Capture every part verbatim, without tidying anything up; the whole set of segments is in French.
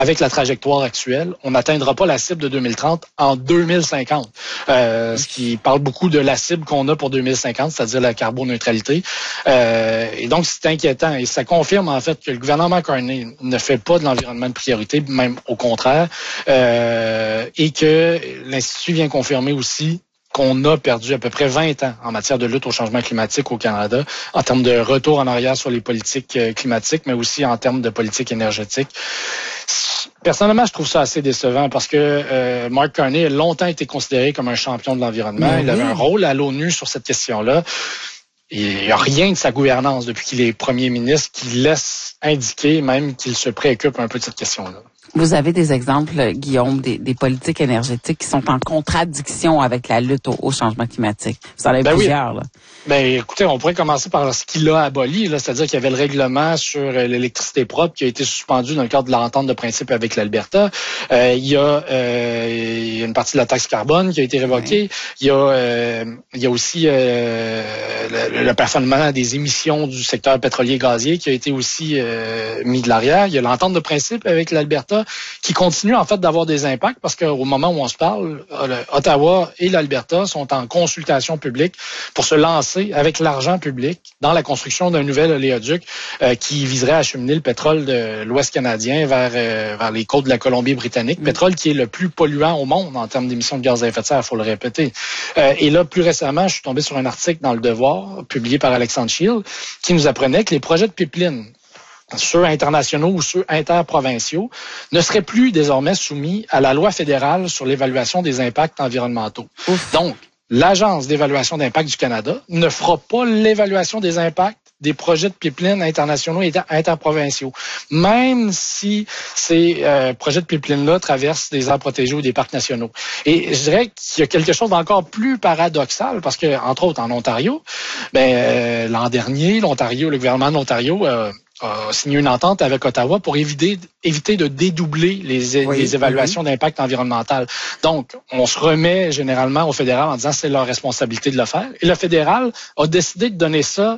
avec la trajectoire actuelle, on n'atteindra pas la cible de deux mille trente en deux mille cinquante. Euh, ce qui parle beaucoup de la cible qu'on a pour deux mille cinquante, c'est-à-dire la carboneutralité. Euh, et donc, c'est inquiétant. Et ça confirme, en fait, que le gouvernement Carney ne fait pas de l'environnement de priorité, même au contraire. Euh, et que l'Institut vient confirmer aussi qu'on a perdu à peu près vingt ans en matière de lutte au changement climatique au Canada, en termes de retour en arrière sur les politiques climatiques, mais aussi en termes de politique énergétique. Personnellement, je trouve ça assez décevant parce que euh, Mark Carney a longtemps été considéré comme un champion de l'environnement. Mais il avait oui. un rôle à l'ONU sur cette question-là. Il n'y a rien de sa gouvernance depuis qu'il est premier ministre qui laisse indiquer même qu'il se préoccupe un peu de cette question-là. Vous avez des exemples, Guillaume, des, des politiques énergétiques qui sont en contradiction avec la lutte au, au changement climatique. Vous en avez ben plusieurs, oui. là. Ben, écoutez, on pourrait commencer par ce qu'il a aboli, là, c'est-à-dire qu'il y avait le règlement sur l'électricité propre qui a été suspendu dans le cadre de l'entente de principe avec l'Alberta. Euh, il y a euh, il y a une partie de la taxe carbone qui a été révoquée. Oui. Il y a euh, il y a aussi euh, le, le plafonnement des émissions du secteur pétrolier gazier qui a été aussi euh, mis de l'arrière. Il y a l'entente de principe avec l'Alberta qui continue en fait d'avoir des impacts parce qu'au moment où on se parle, Ottawa et l'Alberta sont en consultation publique pour se lancer avec l'argent public dans la construction d'un nouvel oléoduc euh, qui viserait à acheminer le pétrole de l'Ouest canadien vers, euh, vers les côtes de la Colombie-Britannique. Mmh. Pétrole qui est le plus polluant au monde en termes d'émissions de gaz à effet de serre, il faut le répéter. Euh, et là, plus récemment, je suis tombé sur un article dans Le Devoir, publié par Alexandre Shield, qui nous apprenait que les projets de pipeline, ceux internationaux ou ceux interprovinciaux, ne seraient plus désormais soumis à la loi fédérale sur l'évaluation des impacts environnementaux. Ouf. Donc, l'Agence d'évaluation d'impact du Canada ne fera pas l'évaluation des impacts des projets de pipeline internationaux et interprovinciaux, même si ces euh, projets de pipeline-là traversent des aires protégées ou des parcs nationaux. Et je dirais qu'il y a quelque chose d'encore plus paradoxal, parce que, entre autres, en Ontario, ben euh, l'an dernier, l'Ontario, le gouvernement de l'Ontario euh, a signé une entente avec Ottawa pour éviter, éviter de dédoubler les, oui, les évaluations oui. d'impact environnemental. Donc, on se remet généralement au fédéral en disant que c'est leur responsabilité de le faire. Et le fédéral a décidé de donner ça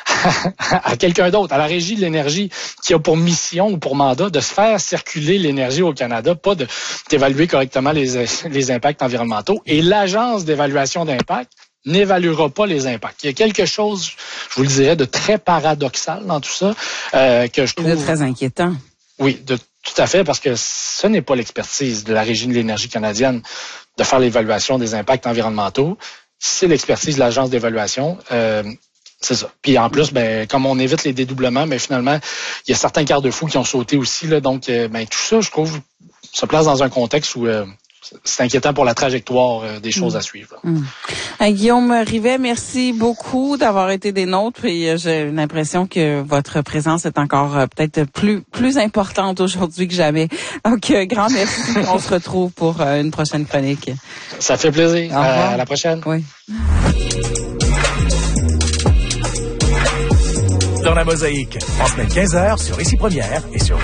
à quelqu'un d'autre, à la Régie de l'énergie, qui a pour mission ou pour mandat de faire circuler l'énergie au Canada, pas de, d'évaluer correctement les, les impacts environnementaux. Et l'Agence d'évaluation d'impact n'évaluera pas les impacts. Il y a quelque chose, je vous le dirais, de très paradoxal dans tout ça, euh, que je trouve... De très inquiétant. Oui, de, tout à fait, parce que ce n'est pas l'expertise de la Régie de l'énergie canadienne de faire l'évaluation des impacts environnementaux. C'est l'expertise de l'Agence d'évaluation. Euh, c'est ça. Puis en plus, ben, comme on évite les dédoublements, ben, finalement, il y a certains garde-fous qui ont sauté aussi, là. Donc, euh, ben, tout ça, je trouve, se place dans un contexte où... Euh, c'est inquiétant pour la trajectoire euh, des choses mmh. à suivre. Mmh. Euh, Guillaume Rivet, merci beaucoup d'avoir été des nôtres et euh, j'ai l'impression que votre présence est encore euh, peut-être plus plus importante aujourd'hui que jamais. Donc, euh, grand merci. On se retrouve pour euh, une prochaine chronique. Ça fait plaisir. À la prochaine. Oui. Dans la mosaïque, en semaine quinze heures sur Ici Première et sur